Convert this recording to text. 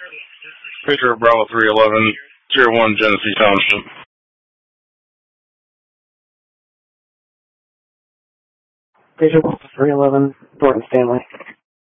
Patriot Bravo 311, Tier 1, Genesee Township. Patriot Bravo 311, Thornton Stanley.